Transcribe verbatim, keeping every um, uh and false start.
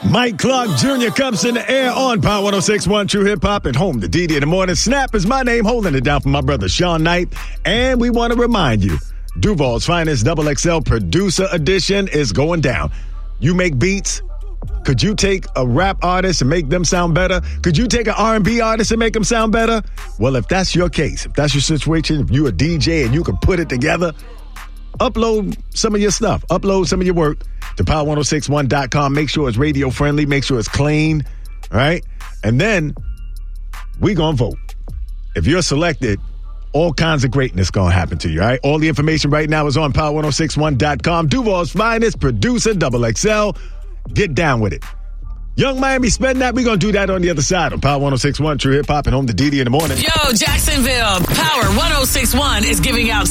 Mike Clark Junior comes in the air on Power one oh six point one True Hip Hop and home to D D in the morning. Snap is my name, holding it down for my brother Sean Knight. And we want to remind you, Duval's finest double X L producer edition is going down. You make beats? Could you take a rap artist and make them sound better? Could you take an R and B artist and make them sound better? Well, if that's your case, if that's your situation, if you're a D J and you can put it together, upload some of your stuff. Upload some of your work to power one oh six one dot com. Make sure it's radio friendly. Make sure it's clean. All right? And then we going to vote. If you're selected, all kinds of greatness going to happen to you. All right? All the information right now is on power one oh six one dot com. Duval's finest producer, double X L. Get down with it. Young Miami, spend that. We're going to do that on the other side on Power one oh six point one True Hip Hop and home to D D in the morning. Yo, Jacksonville, Power one oh six point one is giving out